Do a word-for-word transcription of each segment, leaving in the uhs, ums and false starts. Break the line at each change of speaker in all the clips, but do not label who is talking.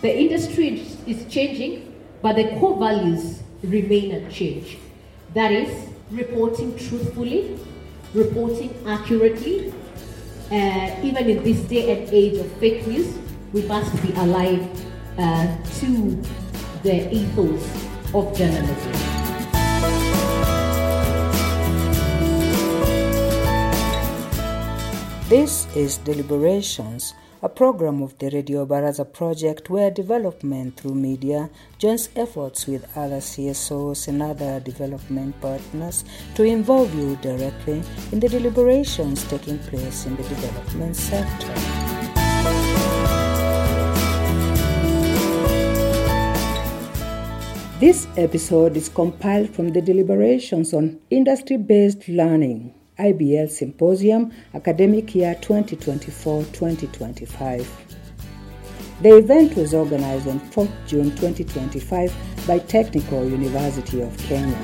The industry is changing, but the core values remain unchanged. That is, reporting truthfully, reporting accurately. Uh, even in this day and age of fake news, we must be alive uh, to the ethos of journalism.
This is Deliberations, a program of the Radio Baraza project where development through media joins efforts with other C S Os and other development partners to involve you directly in the deliberations taking place in the development sector. This episode is compiled from the deliberations on industry-based learning, I B L Symposium, Academic Year twenty twenty-four twenty twenty-five. The event was organized on fourth of June twenty twenty-five by Technical University of Kenya.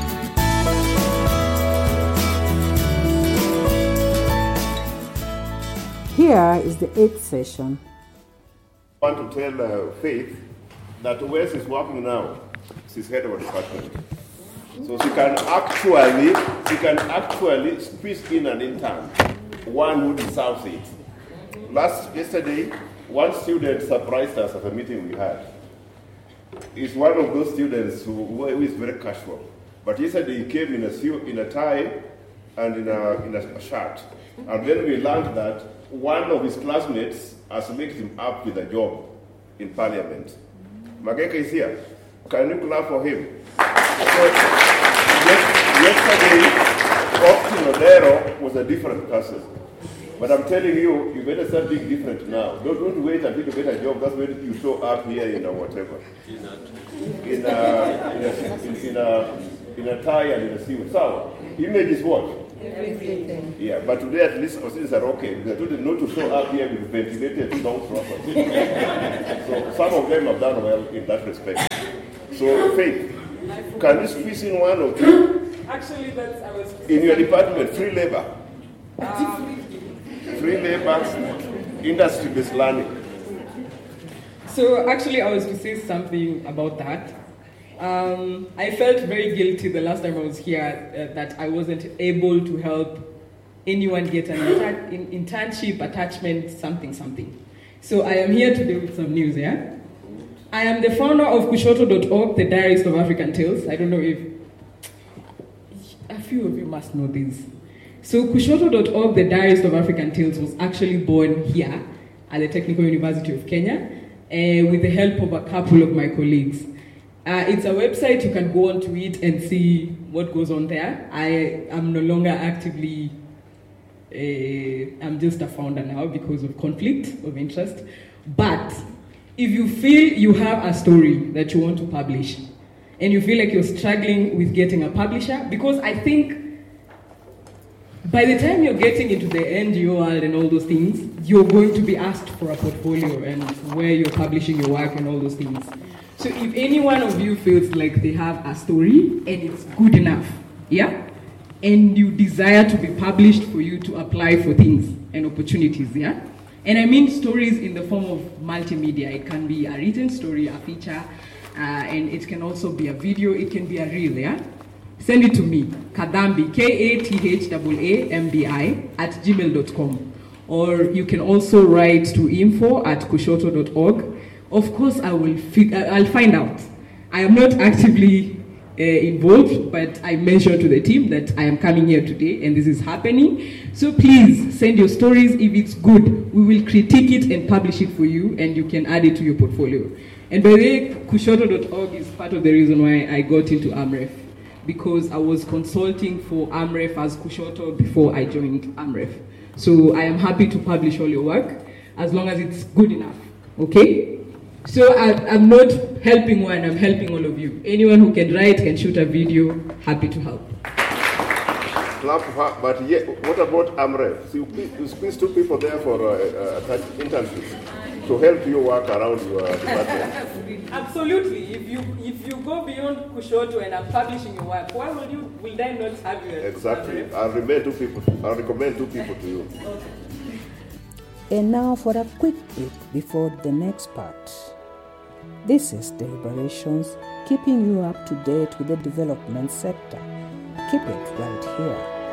Here is the eighth session.
I want to tell uh, Faith that Wes is working now. She's head of a department. So she can actually, she can actually squeeze in an intern, one who deserves it. Last yesterday, one student surprised us at a meeting we had. He's one of those students who, who is very casual. But yesterday he came in a suit, in a tie, and in a in a shirt. And then we learned that one of his classmates has linked him up with a job in Parliament. Mageka is here. Can you clap for him? So, yesterday, Austin Odero was a different person. But I'm telling you, you better start being different now. Don't, don't wait until you get a job. That's when you show up here in a whatever. In a, in a, in, in a, in a tie and in a suit. So, image is what? Everything. Yeah, but today at least Australians are okay. They're told not to show up here with ventilated songs properly. So some of them have done well in that respect. So, Faith, can you squeeze in one or two?
Actually, that's I was.
In your department, free labor.
Um,
free labor, industry-based learning.
So, actually, I was to say something about that. Um, I felt very guilty the last time I was here uh, that I wasn't able to help anyone get an atta- in- internship, attachment, something, something. So, I am here today with some news, yeah? I am the founder of Kushoto dot org, the Diarist of African Tales. I don't know if a few of you must know this. So Kushoto dot org, the Diarist of African Tales, was actually born here at the Technical University of Kenya uh, with the help of a couple of my colleagues. Uh, it's a website, you can go onto it and see what goes on there. I am no longer actively, uh, I'm just a founder now because of conflict of interest. But if you feel you have a story that you want to publish, and you feel like you're struggling with getting a publisher, because I think by the time you're getting into the N G O world and all those things, you're going to be asked for a portfolio and where you're publishing your work and all those things. So if any one of you feels like they have a story and it's good enough, yeah, and you desire to be published for you to apply for things and opportunities, yeah, and I mean stories in the form of multimedia. It can be a written story, a feature, uh, and it can also be a video, it can be a reel, yeah? Send it to me, Kadhambi, K A T H A A M B I, at gmail dot com. Or you can also write to info at kushoto dot org. Of course, I will fig- I'll find out. I am not actively uh, involved, but I mentioned to the team that I am coming here today and this is happening. So please send your stories. If it's good, we will critique it and publish it for you, and you can add it to your portfolio. And by the way, kushoto dot org is part of the reason why I got into AMREF, because I was consulting for AMREF as Kushoto before I joined AMREF. So I am happy to publish all your work as long as it's good enough, okay? So I, I'm not helping one, I'm helping all of you. Anyone who can write, can shoot a video, happy to help.
But yeah, what about AMREF? So you, you squeeze two people there for uh, uh, internships to help you work around your department.
Absolutely. If you if you go beyond Kushoto and I'm publishing your work, why will you will I not have you?
Exactly. I'll recommend two people. I'll recommend two people to you.
And now for a quick break before the next part. This is Deliberations, keeping you up to date with the development sector. Keep it right here.